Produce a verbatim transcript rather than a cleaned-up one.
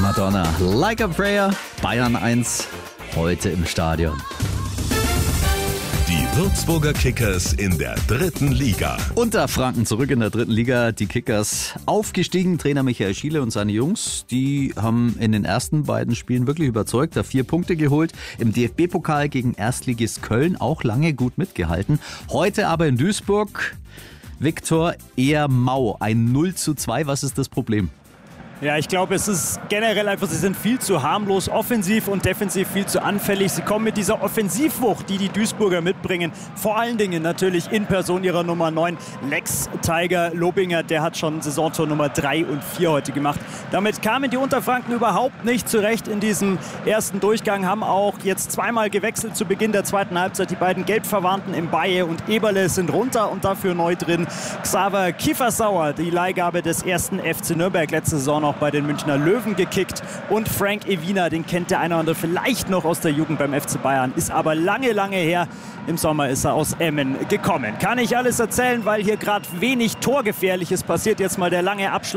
Madonna, Like a Prayer, Bayern eins, heute im Stadion. Die Würzburger Kickers in der dritten Liga. Unterfranken zurück in der dritten Liga. Die Kickers aufgestiegen. Trainer Michael Schiele und seine Jungs, die haben in den ersten beiden Spielen wirklich überzeugt. Da vier Punkte geholt. Im D F B-Pokal gegen Erstligist Köln auch lange gut mitgehalten. Heute aber in Duisburg, Viktor, eher mau. Ein null zu zwei. Was ist das Problem? Ja, ich glaube, es ist generell einfach, sie sind viel zu harmlos, offensiv und defensiv viel zu anfällig. Sie kommen mit dieser Offensivwucht, die die Duisburger mitbringen, vor allen Dingen natürlich in Person ihrer Nummer neun, Lex Tiger Lobinger. Der hat schon Saisontor Nummer drei und vier heute gemacht. Damit kamen die Unterfranken überhaupt nicht zurecht in diesem ersten Durchgang, haben auch jetzt zweimal gewechselt zu Beginn der zweiten Halbzeit. Die beiden Gelbverwandten Mbaye und Eberle sind runter und dafür neu drin Xaver Kiefersauer, die Leihgabe des ersten F C Nürnberg letzte Saison auch bei den Münchner Löwen gekickt, und Frank Evina, den kennt der eine oder andere vielleicht noch aus der Jugend beim F C Bayern, ist aber lange, lange her. Im Sommer ist er aus Emmen gekommen. Kann ich alles erzählen, weil hier gerade wenig Torgefährliches passiert. Jetzt mal der lange Abschluss.